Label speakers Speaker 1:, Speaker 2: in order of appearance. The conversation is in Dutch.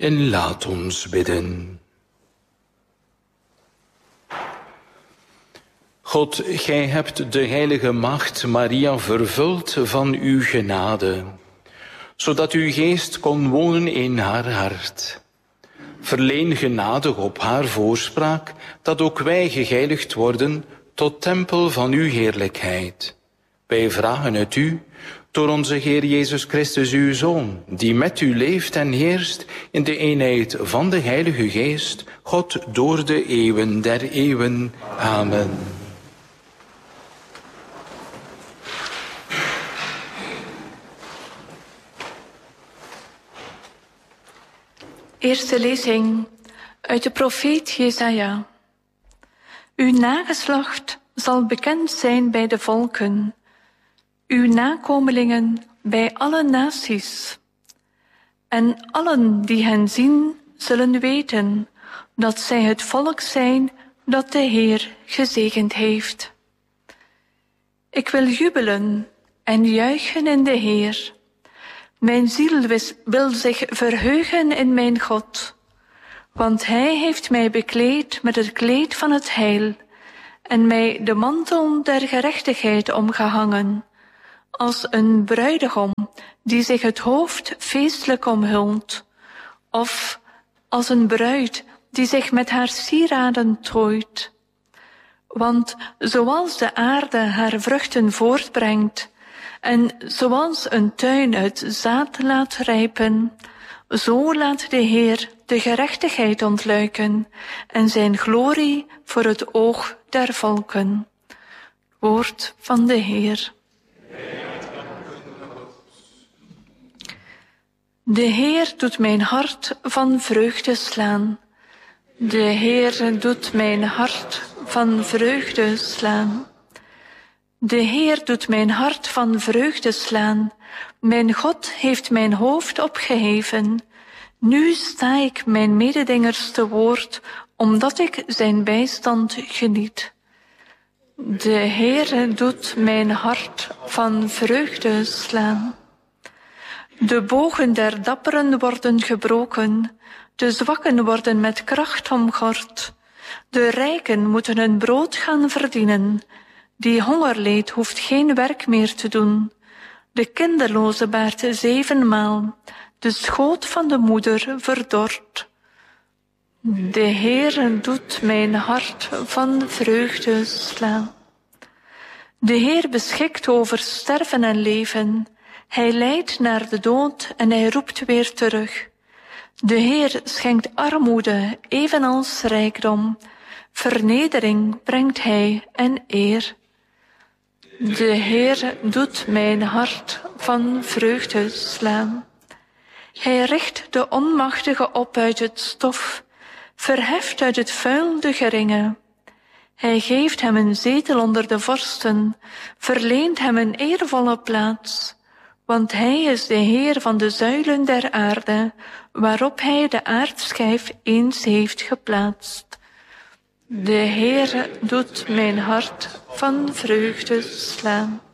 Speaker 1: En laat ons bidden. God, gij hebt de heilige maagd Maria vervuld van uw genade, zodat uw geest kon wonen in haar hart. Verleen genadig op haar voorspraak, dat ook wij geheiligd worden tot tempel van uw heerlijkheid. Wij vragen het u, door onze Heer Jezus Christus, uw Zoon, die met u leeft en heerst in de eenheid van de Heilige Geest, God door de eeuwen der eeuwen. Amen.
Speaker 2: Eerste lezing uit de profeet Jesaja. Uw nageslacht zal bekend zijn bij de volken, uw nakomelingen bij alle naties. En allen die hen zien, zullen weten dat zij het volk zijn dat de Heer gezegend heeft. Ik wil jubelen en juichen in de Heer. Mijn ziel wil zich verheugen in mijn God, want Hij heeft mij bekleed met het kleed van het heil en mij de mantel der gerechtigheid omgehangen, als een bruidegom die zich het hoofd feestelijk omhult, of als een bruid die zich met haar sieraden tooit. Want zoals de aarde haar vruchten voortbrengt, en zoals een tuin het zaad laat rijpen, zo laat de Heer de gerechtigheid ontluiken en zijn glorie voor het oog der volken. Woord van de Heer. De Heer doet mijn hart van vreugde slaan. De Heer doet mijn hart van vreugde slaan. De Heer doet mijn hart van vreugde slaan. Mijn God heeft mijn hoofd opgeheven. Nu sta ik mijn mededingers te woord, omdat ik zijn bijstand geniet. De Heer doet mijn hart van vreugde slaan. De bogen der dapperen worden gebroken, de zwakken worden met kracht omgord. De rijken moeten hun brood gaan verdienen. Die honger leed hoeft geen werk meer te doen. De kinderloze baart 7 de schoot van de moeder verdort. De Heer doet mijn hart van vreugde slaan. De Heer beschikt over sterven en leven. Hij leidt naar de dood en hij roept weer terug. De Heer schenkt armoede evenals rijkdom. Vernedering brengt hij en eer. De Heer doet mijn hart van vreugde slaan. Hij richt de onmachtige op uit het stof, verheft uit het vuil de geringe. Hij geeft hem een zetel onder de vorsten, verleent hem een eervolle plaats. Want hij is de Heer van de zuilen der aarde, waarop hij de aardschijf eens heeft geplaatst. De Heer doet mijn hart van vreugde slaan.